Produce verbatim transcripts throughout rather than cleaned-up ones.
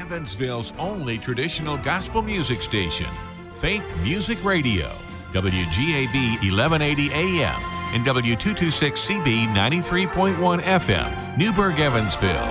Evansville's only traditional gospel music station, Faith Music Radio, W G A B eleven eighty A M and W two twenty-six C B ninety-three point one F M, Newburgh, Evansville.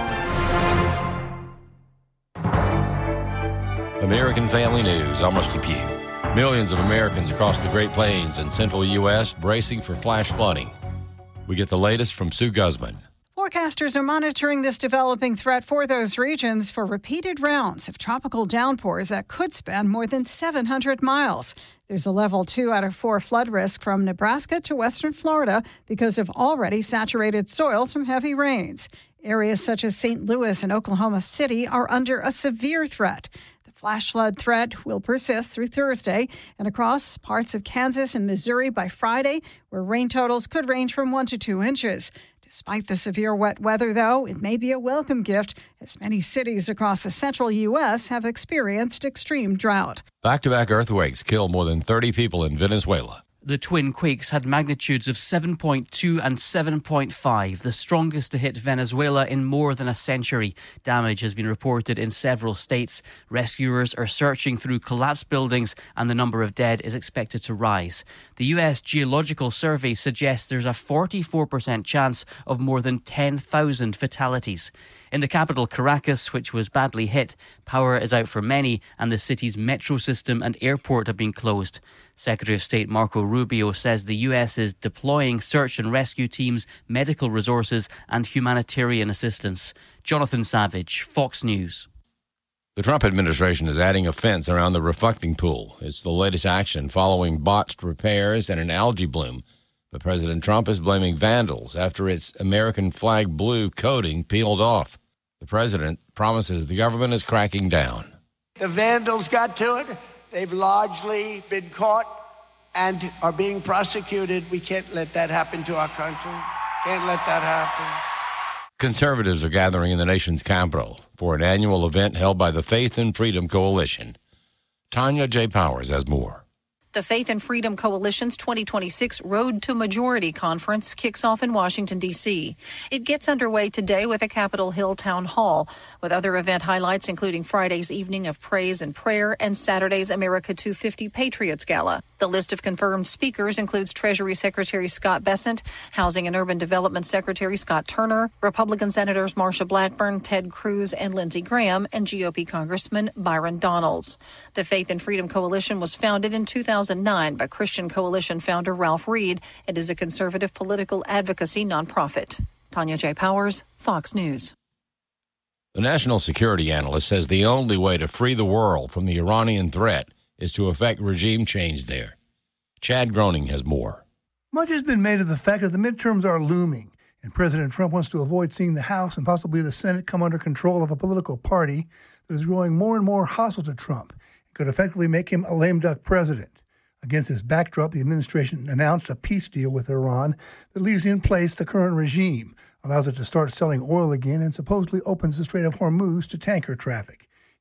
American Family News, I'm Rusty Pugh. Millions of Americans across the Great Plains and central U S bracing for flash flooding. We get the latest from Sue Guzman. Forecasters are monitoring this developing threat for those regions for repeated rounds of tropical downpours that could span more than seven hundred miles. There's a level two out of four flood risk from Nebraska to western Florida because of already saturated soils from heavy rains. Areas such as Saint Louis and Oklahoma City are under a severe threat. The flash flood threat will persist through Thursday and across parts of Kansas and Missouri by Friday, where rain totals could range from one to two inches. Despite the severe wet weather, though, it may be a welcome gift as many cities across the central U S have experienced extreme drought. Back-to-back earthquakes killed more than thirty people in Venezuela. The twin quakes had magnitudes of seven point two and seven point five, the strongest to hit Venezuela in more than a century. Damage has been reported in several states. Rescuers are searching through collapsed buildings and the number of dead is expected to rise. The U S Geological Survey suggests there's a forty-four percent chance of more than ten thousand fatalities. In the capital, Caracas, which was badly hit, power is out for many and the city's metro system and airport have been closed. Secretary of State Marco Rubio says the U S is deploying search and rescue teams, medical resources and humanitarian assistance. Jonathan Savage, Fox News. The Trump administration is adding a fence around the reflecting pool. It's the latest action following botched repairs and an algae bloom. But President Trump is blaming vandals after its American flag blue coating peeled off. The president promises the government is cracking down. The vandals got to it. They've largely been caught and are being prosecuted. We can't let that happen to our country. Can't let that happen. Conservatives are gathering in the nation's capital for an annual event held by the Faith and Freedom Coalition. Tanya J. Powers has more. The Faith and Freedom Coalition's twenty twenty-six Road to Majority Conference kicks off in Washington, D C. It gets underway today with a Capitol Hill Town Hall, with other event highlights including Friday's Evening of Praise and Prayer and Saturday's America two fifty Patriots Gala. The list of confirmed speakers includes Treasury Secretary Scott Bessent, Housing and Urban Development Secretary Scott Turner, Republican Senators Marsha Blackburn, Ted Cruz, and Lindsey Graham, and G O P Congressman Byron Donalds. The Faith and Freedom Coalition was founded in two thousand nine by Christian Coalition founder Ralph Reed and is a conservative political advocacy nonprofit. Tanya J. Powers, Fox News. The national security analyst says the only way to free the world from the Iranian threat is to effect regime change there. Chad Groening has more. Much has been made of the fact that the midterms are looming, and President Trump wants to avoid seeing the House and possibly the Senate come under control of a political party that is growing more and more hostile to Trump and could effectively make him a lame duck president. Against this backdrop, the administration announced a peace deal with Iran that leaves in place the current regime, allows it to start selling oil again, and supposedly opens the Strait of Hormuz to tanker traffic.